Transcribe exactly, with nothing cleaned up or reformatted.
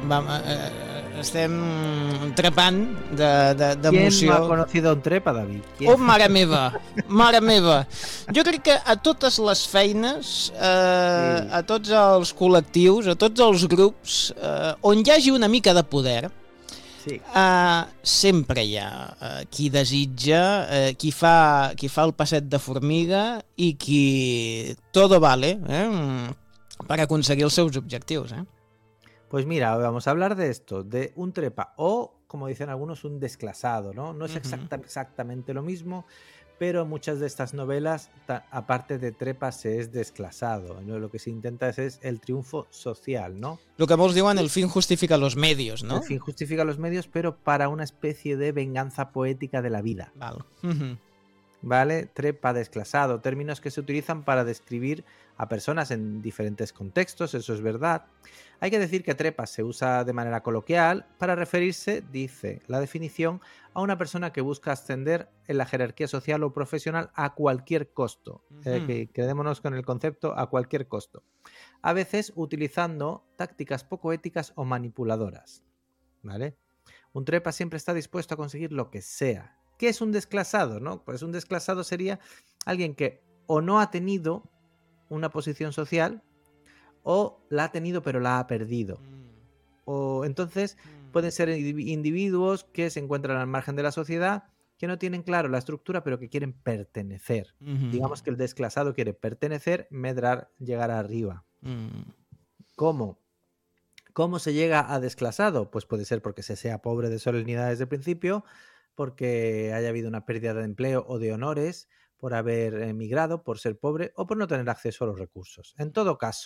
vam, eh, estem trepant d'emoció. De, de ¿Quién no ha conocido un trepa, David? ¿Quién? Oh, mare meva, mare meva. Jo crec que a totes les feines, eh, sí. a tots els col·lectius, a tots els grups, eh, on hi hagi una mica de poder, sí. eh, sempre hi ha eh, qui desitja, eh, qui, fa, qui fa el passet de formiga i qui todo vale eh, per aconseguir els seus objectius. Eh? Pues mira, vamos a hablar de esto, de un trepa o, como dicen algunos, un desclasado, ¿no? No es exacta, exactamente lo mismo, pero muchas de estas novelas, aparte de trepa, se es desclasado. ¿No? Lo que se intenta es, es el triunfo social, ¿no? Lo que molts diuen, el fin justifica los medios, ¿no? El fin justifica los medios, pero para una especie de venganza poética de la vida. Vale. Uh-huh. ¿Vale? Trepa, desclasado, términos que se utilizan para describir a personas en diferentes contextos, eso es verdad. Hay que decir que trepa se usa de manera coloquial para referirse, dice la definición, a una persona que busca ascender en la jerarquía social o profesional a cualquier costo. Uh-huh. Eh, que, quedémonos con el concepto a cualquier costo. A veces utilizando tácticas poco éticas o manipuladoras. ¿Vale? Un trepa siempre está dispuesto a conseguir lo que sea. ¿Qué es un desclasado? ¿No? Pues un desclasado sería alguien que o no ha tenido una posición social o la ha tenido pero la ha perdido. Mm. O entonces mm. pueden ser individuos que se encuentran al margen de la sociedad, que no tienen claro la estructura pero que quieren pertenecer. Mm-hmm. Digamos que el desclasado quiere pertenecer, medrar, llegar arriba. Mm. ¿Cómo? ¿Cómo se llega a desclasado? Pues puede ser porque se sea pobre de solemnidad desde el principio, porque haya habido una pérdida de empleo o de honores, por haber emigrado, por ser pobre o por no tener acceso a los recursos. En todo caso,